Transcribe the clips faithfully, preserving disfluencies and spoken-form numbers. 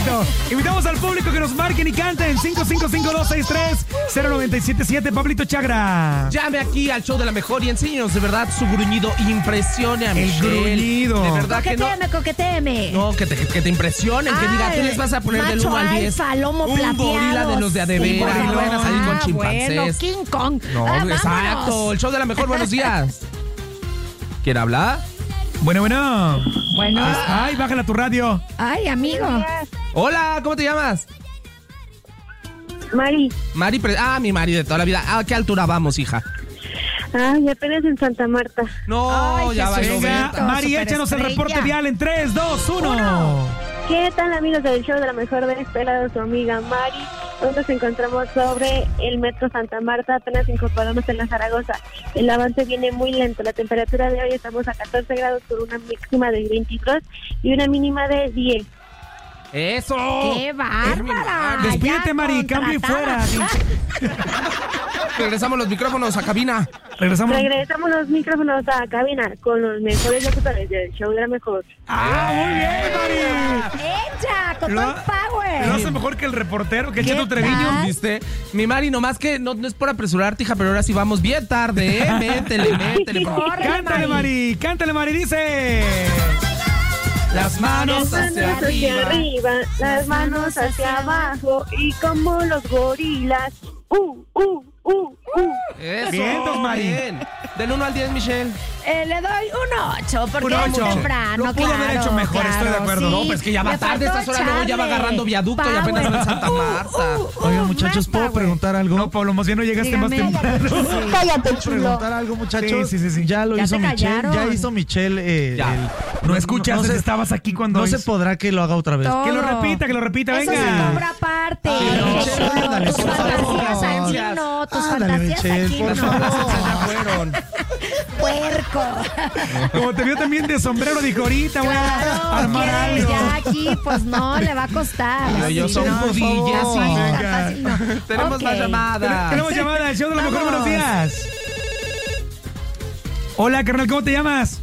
Perfecto. Invitamos al público que nos marquen y canten. cinco cinco cinco, dos seis tres, cero nueve siete siete. Pablito Chagra. Llame aquí al show de la mejor y enséñenos de verdad su gruñido. Impresione a El Michelle. gruñido. De verdad que no. Coquetéame, coquetéame. No, que te, que te impresionen. Que diga, tú les vas a poner del uno al diez. Alfa, lomo un plateado. gorila de los de adeveras. Sí, No vayan a salir con ah, chimpancés. Bueno, King Kong. No, Ah, exacto. vámonos. El show de la mejor. Buenos días. ¿Quiere hablar? Bueno, bueno. Bueno. Ay, bájala tu radio. Ay, amigo. Hola, ¿cómo te llamas? Mari. Mari, Pre- ah, mi Mari de toda la vida. ¿A qué altura vamos, hija? Ay, apenas en Santa Marta. No, Ay, ya va a Jesús. llover. Venga, Mari, Superestrella. échanos el reporte vial en tres, dos, uno. ¿Qué tal, amigos del show de la mejor de Espera, su amiga Mari? Hoy nos encontramos sobre el metro Santa Marta, apenas incorporamos en la Zaragoza. El avance viene muy lento. La temperatura de hoy estamos a catorce grados con una máxima de veintidós y una mínima de diez. ¡Eso! ¡Qué bárbara! Despídete, Ya Mari, cambio y fuera. contratada. Regresamos los micrófonos a cabina. Regresamos. Regresamos los micrófonos a cabina con los mejores locutores del show de la mejor. ¡Ah, muy bien, Mari! ¡Ella! ¡Con Lo- todo el power! Lo hace mejor que el reportero, que el ¿Qué Cheto Treviño. tal? ¿Viste? Mi Mari, nomás que no, no es por apresurarte, hija, pero ahora sí vamos bien tarde, ¿eh? Métele, métele. Córrele, Cántale, Mari, cántale, Mari, dice. Las manos Las hacia manos hacia arriba, las manos hacia abajo y como los gorilas. Uh, uh, uh, uh. Eso, Vientos, Mari. bien. Del uno al diez, Michelle. Eh, le doy un ocho, porque Un es ocho. temprano, Lo pudo claro, haber hecho mejor, estoy de claro, acuerdo. sí. No, pues que ya va Le tarde, faltó estas horas luego ya va echarle agarrando viaducto y apenas power. va en Santa Marta. Uh, uh, uh, Oigan, muchachos, más ¿puedo power. preguntar algo? No, Pablo, más bien no llegaste más Dígame. temprano. Cállate, ¿Puedo chulo. preguntar algo, muchachos? Sí, sí, sí, sí. Ya lo Ya hizo te Michelle. callaron. Ya hizo Michelle. Eh, Ya. el- No escuchaste, se- estabas aquí cuando No se hizo. podrá que lo haga otra vez. Todo. Que lo repita, que lo repita, Eso se venga. cobra aparte. Ay, no, Michelle, ándale, tus por fantasías favor. aquí no, tus Ándale, fantasías Michelle, aquí por no. favor. Ya fueron. Puerco. Como te vio también de sombrero, dijo ahorita, voy a Claro, armar quiere, algo. ya aquí, pues no, le va a costar. Pero yo Sí, soy no, budilla, no, sí. tan Venga. fácil no. Tenemos Ok. más llamadas. Tenemos llamada al show de la mejor. Vamos. Buenos días. Hola, carnal, ¿cómo te llamas?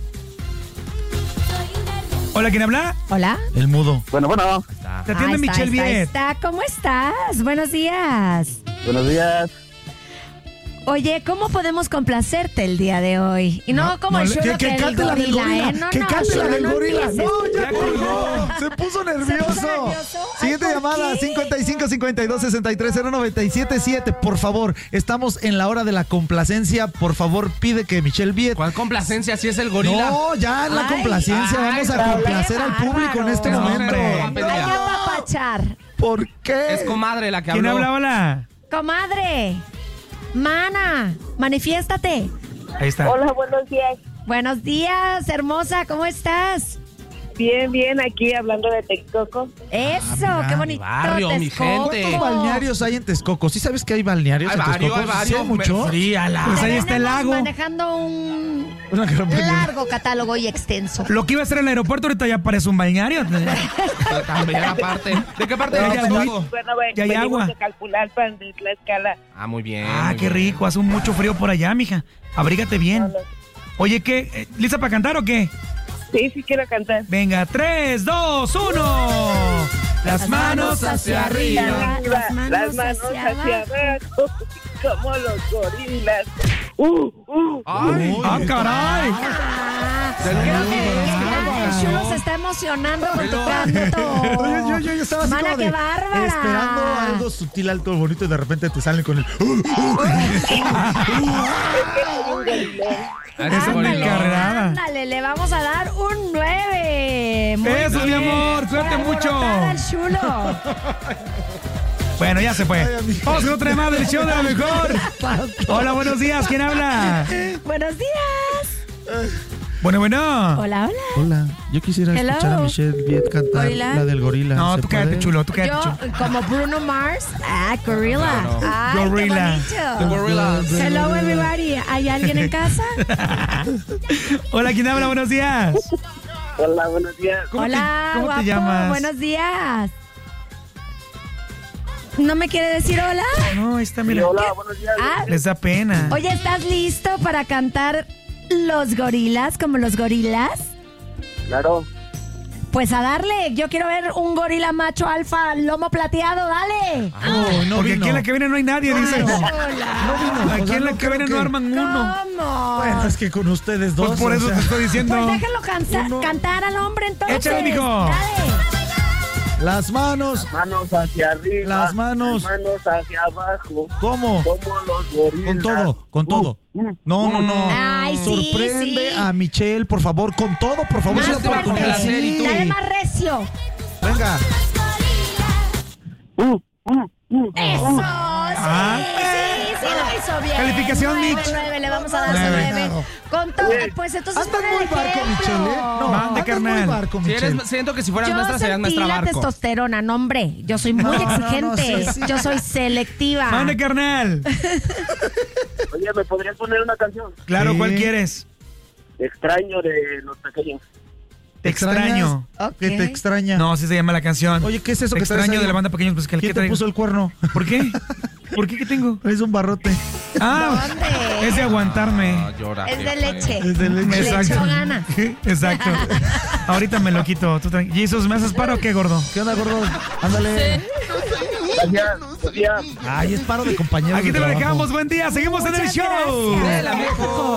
Hola, ¿quién habla? Hola. El mudo. Bueno, bueno, Te atiende Ahí está, Michelle ahí Viet. está, está. ¿Cómo estás? Buenos días. buenos días. Oye, ¿cómo podemos complacerte el día de hoy? Y no, No, como no, el que- chulo Que, que, que el cante la del gorila, gorila. ¿eh? No, que no, cante la chulo, del no gorila. empieces. No, ya Ya colgó. Se puso nervioso. nervioso? Ay, Siguiente ¿por llamada, qué? cincuenta y cinco, cincuenta y dos, sesenta y tres, cero noventa y siete siete. Por favor, estamos en la hora de la complacencia. Por favor, pide que Michelle Viet. ¿Cuál complacencia si es el gorila? No, ya en la Ay, complacencia. ay, Vamos a qué complacer al público en este bárbaro. momento. Hombre. Hay que apapachar. ¿Por qué? Es comadre la que ¿Quién habló. habla? Hola. Comadre, mana, manifiéstate. Ahí está. Hola, buenos días. Buenos días, hermosa, ¿cómo estás? Bien, bien, aquí hablando de Texcoco. Eso, mira, qué mi bonito. barrio, mi Texcoco. gente. ¿Cuántos balnearios hay en Texcoco? ¿Sí sabes que hay balnearios Hay en varios, Texcoco? hay ¿Sí varios. hay mucho? Fríala. Pues ahí está el Venimos lago. manejando un Una gran pendeja. largo catálogo y extenso. Lo que iba a hacer en el aeropuerto ahorita ya parece un balneario. También aparte. ¿De qué parte No, de ya Texcoco? Bueno, bueno, Ya hay venimos agua. de calcular para de Tlaxcala. Ah, muy bien. Ah, muy qué bien. rico. Hace un mucho frío por allá, mija. Abrígate bien. Oye, ¿qué? Eh, ¿Lista para cantar o qué? Sí, sí quiero cantar. Venga, tres, dos, uno. Las manos hacia arriba. Arriba, Las manos las manos hacia hacia abajo, como los gorilas. Uh, uh. Ay, ¡Ah, caray! Ah, Del creo mundo. que el chulo se está emocionando con tu Pero- canto. Yo, yo, yo, yo estaba así Mana, como qué de, bárbara. esperando algo sutil, alto, bonito y de repente te salen con el... Ah, ese Esa gorila. es mi carrera. Ándale, le vamos a dar un nueve. Muy Eso, mi bien. amor, cuídate Por mucho. alborotar al chulo. Bueno, ya se fue. Ay, amigo. Vamos con otra llamada del show de la mejor. Hola, buenos días. ¿Quién habla? Buenos días. Bueno, bueno. Hola, hola. Hola, yo quisiera Hello. escuchar a Michelle Viet cantar Gorila. la del gorila. No, ¿Se tú cállate, puede? chulo. Tú cállate, Yo, chulo. como Bruno Mars, ah, gorilla. No, no. Ay, Gorilla. qué The bonito. Gorillas. Hello, everybody. ¿Hay alguien en casa? Hola, ¿quién habla? Buenos días. Hola, buenos días. ¿Cómo te- Hola, cómo te guapo. llamas? Buenos días. ¿No me quiere decir hola? No, ahí está, mira. Hola, buenos días. Ah, Les da pena. oye, ¿estás listo para cantar Los Gorilas como los gorilas? Claro. Pues a darle, yo quiero ver un gorila macho alfa lomo plateado, dale. Oh, no Porque vino. aquí en la cabina no hay nadie, dice. No vino. Aquí O sea, en la no cabina creo no que- arman uno. ¿Cómo? Bueno, es que con ustedes dos. Pues por o eso sea, te estoy diciendo. Pues déjalo cansa- Uno- cantar al hombre entonces. Échale, mijo. Dale. Las manos. Manos hacia arriba. Las manos. Manos hacia abajo. ¿Cómo? Como los gorilas. Con todo, con todo. Uh, uh, No, no, no. Ay, sí, Sorprende sí. a Michelle, por favor, con todo, por favor. Más Es la te va a fuerte. complacer y tú. Dale más recio. Venga. uh, uh, uh. Eso, Ah. sí, sí, sí lo hizo bien. Calificación, nueve, Mitch. nueve, le vamos a dar su Nueve. nueve. Con todo, pues entonces Andas pon el muy barco, ejemplo. Michelle, ¿eh? No, Mande, andas carnal. muy barco, Si Michelle. eres, siento que si fueras Yo maestra serías sentí maestra la barco. testosterona, no hombre. Yo soy muy No, no, no, exigente. sí, sí. Yo soy selectiva. Mande, carnal. Oye, ¿me podrías poner una canción? Claro, Sí. ¿cuál quieres? Extraño de Los Pequeños. Te extraño. Ok. Que te extraña. No, así se llama la canción. Oye, ¿qué es eso Te que traes extraño ahí? de la banda Pequeños Musicales. ¿Quién ¿Qué te traigo? puso el cuerno? ¿Por qué? ¿Por qué? ¿Qué tengo? Es un barrote. Ah, ¿Dónde? es de aguantarme. No, llora, Es de feo, leche. Es de leche. Le Exacto. echó ganas. Exacto. Ahorita me lo quito. Tú tranqui- Jesus, ¿me haces paro o qué, gordo? ¿Qué onda, gordo? Ándale. Gracias. Buen día. Ay, es paro de compañeros. Aquí de te lo trabajo. dejamos. Buen día. Seguimos en el Muchas show. gracias. De la mejor.